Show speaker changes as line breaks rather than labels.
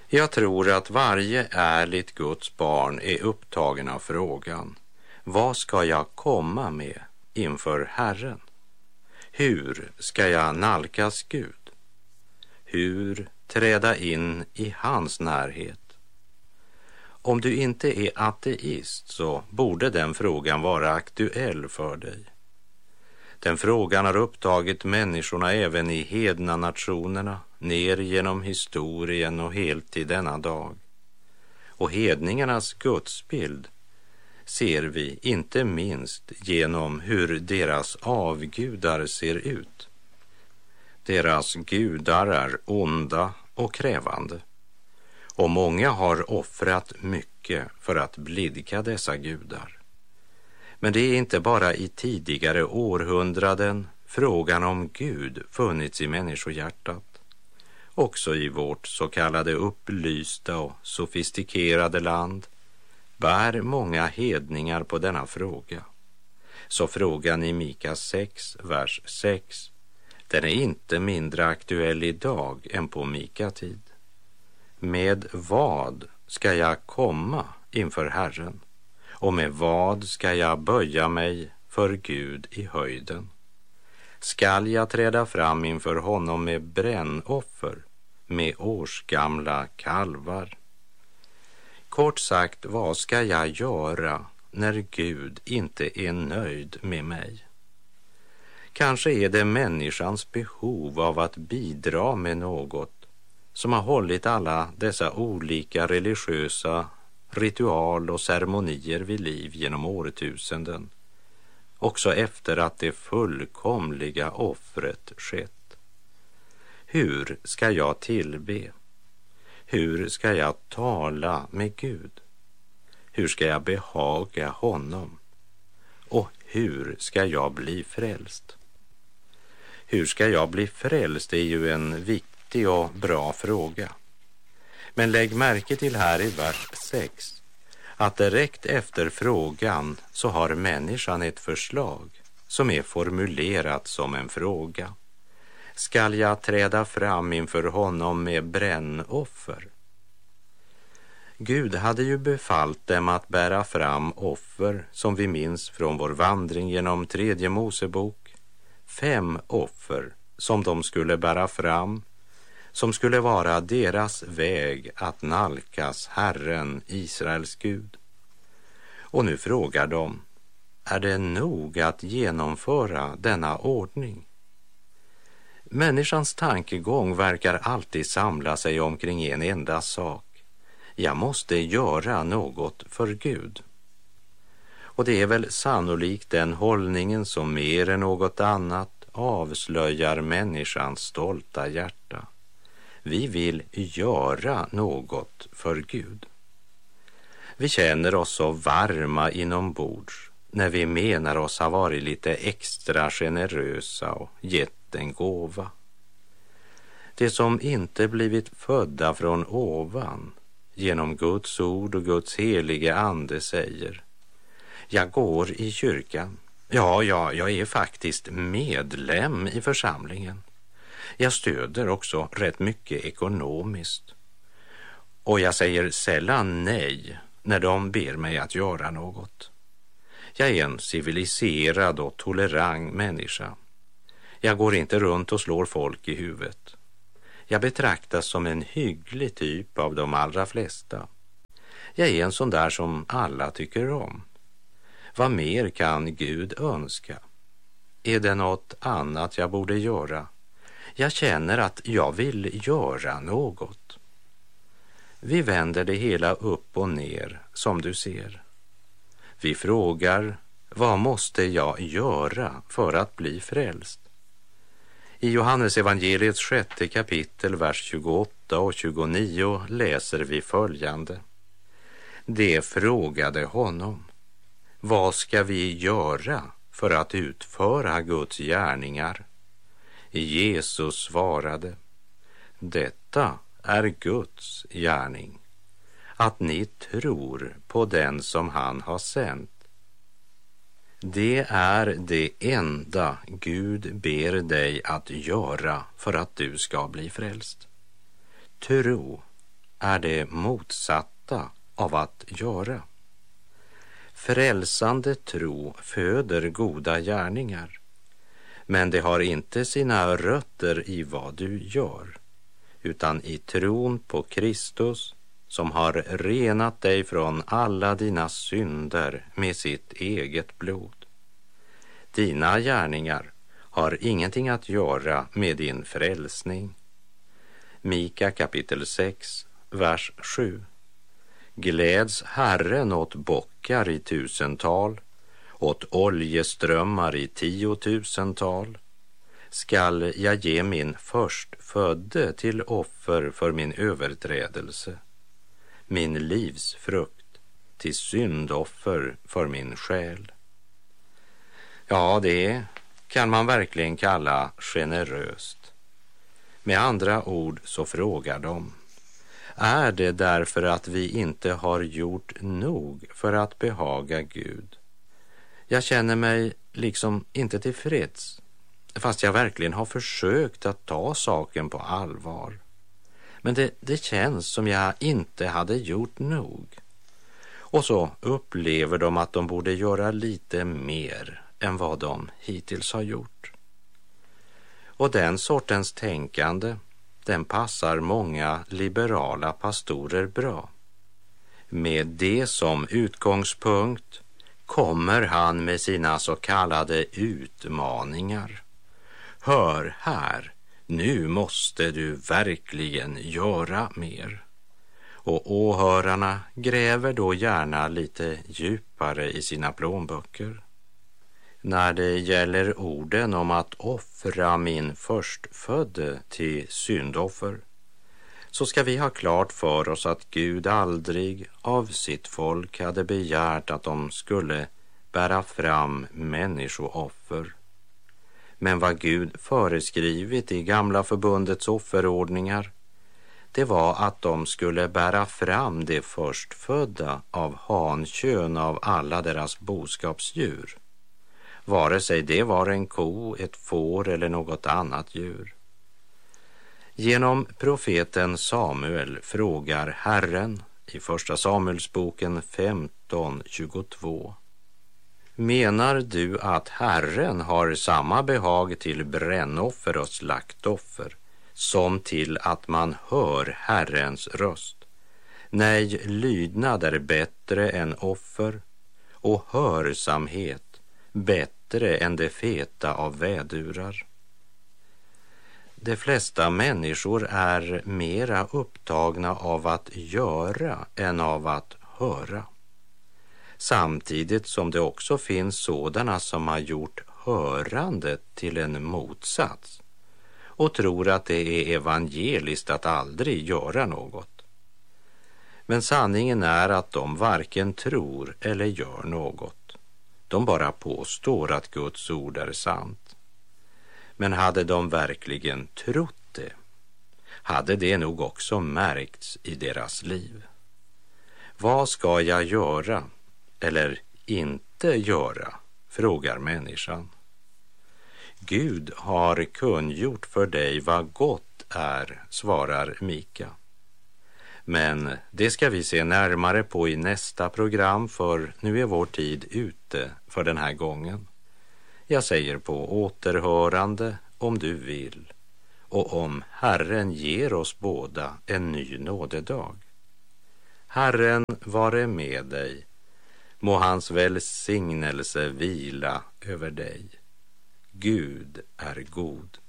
Jag tror att varje ärligt Guds barn är upptagen av frågan: vad ska jag komma med inför Herren? Hur ska jag nalkas Gud? Hur träda in i hans närhet? Om du inte är ateist så borde den frågan vara aktuell för dig. Den frågan har upptagit människorna även i hedna nationerna, ner genom historien och helt till denna dag. Och hedningarnas gudsbild ser vi inte minst genom hur deras avgudar ser ut. Deras gudar är onda och krävande, och många har offrat mycket för att blidka dessa gudar. Men det är inte bara i tidigare århundraden frågan om Gud funnits i människohjärtat. Också i vårt så kallade upplysta och sofistikerade land bär många hedningar på denna fråga. Så frågan i Mika 6, vers 6, den är inte mindre aktuell idag än på Mika tid. Med vad ska jag komma inför Herren? Och med vad ska jag böja mig för Gud i höjden? Skall jag träda fram inför honom med brännoffer, med årsgamla kalvar? Kort sagt, vad ska jag göra när Gud inte är nöjd med mig? Kanske är det människans behov av att bidra med något som har hållit alla dessa olika religiösa ritual och ceremonier vid liv genom årtusenden, också efter att det fullkomliga offret skett. Hur ska jag tillbe? Hur ska jag tala med Gud? Hur ska jag behaga honom? Och hur ska jag bli frälst? Hur ska jag bli frälst är ju en viktig och bra fråga. Men lägg märke till här i vers 6 att direkt efter frågan så har människan ett förslag som är formulerat som en fråga. Skall jag träda fram inför honom med brännoffer? Gud hade ju befallt dem att bära fram offer, som vi minns från vår vandring genom 3:e Mosebok. 5 offer som de skulle bära fram, som skulle vara deras väg att nalkas Herren, Israels Gud. Och nu frågar de: är det nog att genomföra denna ordning? Människans tankegång verkar alltid samla sig omkring en enda sak: jag måste göra något för Gud. Och det är väl sannolikt den hållningen som mer än något annat avslöjar människans stolta hjärta. Vi vill göra något för Gud. Vi känner oss så varma inombords när vi menar oss ha varit lite extra generösa och gett en gåva. Det som inte blivit födda från ovan genom Guds ord och Guds helige ande säger: jag går i kyrkan. Ja, jag är faktiskt medlem i församlingen. Jag stöder också rätt mycket ekonomiskt. Och jag säger sällan nej när de ber mig att göra något. Jag är en civiliserad och tolerant människa. Jag går inte runt och slår folk i huvudet. Jag betraktas som en hygglig typ av de allra flesta. Jag är en sån där som alla tycker om. Vad mer kan Gud önska? Är det något annat jag borde göra? Jag känner att jag vill göra något. Vi vänder det hela upp och ner, som du ser. Vi frågar: vad måste jag göra för att bli frälst? I Johannes evangeliets 6:e kapitel, vers 28 och 29 läser vi följande. Det frågade honom: vad ska vi göra för att utföra Guds gärningar? Jesus svarade: detta är Guds gärning, att ni tror på den som han har sänt. Det är det enda Gud ber dig att göra för att du ska bli frälst. Tro är det motsatta av att göra. Frälsande tro föder goda gärningar, men det har inte sina rötter i vad du gör, utan i tron på Kristus som har renat dig från alla dina synder med sitt eget blod. Dina gärningar har ingenting att göra med din frälsning. Mika kapitel 6, vers 7. Gläds Herren åt bockar i 1000-tal, åt oljeströmmar i 10 000-tal. Skall jag ge min förstfödde till offer för min överträdelse, min livsfrukt till syndoffer för min själ. Ja, det kan man verkligen kalla generöst. Med andra ord så frågar de: är det därför att vi inte har gjort nog för att behaga Gud? Jag känner mig liksom inte tillfreds, fast jag verkligen har försökt att ta saken på allvar. Men det känns som jag inte hade gjort nog. Och så upplever de att de borde göra lite mer än vad de hittills har gjort. Och den sortens tänkande, den passar många liberala pastorer bra. Med det som utgångspunkt kommer han med sina så kallade utmaningar. Hör här, nu måste du verkligen göra mer. Och åhörarna gräver då gärna lite djupare i sina plånböcker. När det gäller orden om att offra min förstfödde till syndoffer, så ska vi ha klart för oss att Gud aldrig av sitt folk hade begärt att de skulle bära fram människooffer. Men vad Gud föreskrivit i Gamla förbundets offerordningar, det var att de skulle bära fram det förstfödda av hankön av alla deras boskapsdjur, vare sig det var en ko, ett får eller något annat djur. Genom profeten Samuel frågar Herren i första Samuelsboken 15:22: menar du att Herren har samma behag till brännoffer och slaktoffer som till att man hör Herrens röst? Nej, lydnad är bättre än offer och hörsamhet bättre än det feta av vädurar. De flesta människor är mera upptagna av att göra än av att höra. Samtidigt som det också finns sådana som har gjort hörandet till en motsats och tror att det är evangeliskt att aldrig göra något. Men sanningen är att de varken tror eller gör något. De bara påstår att Guds ord är sant. Men hade de verkligen trott det, hade det nog också märkts i deras liv. Vad ska jag göra eller inte göra, frågar människan. Gud har kungjort för dig vad gott är, svarar Mika. Men det ska vi se närmare på i nästa program, för nu är vår tid ute för den här gången. Jag säger på återhörande om du vill, och om Herren ger oss båda en ny nådedag. Herren vare med dig. Må hans välsignelse vila över dig. Gud är god.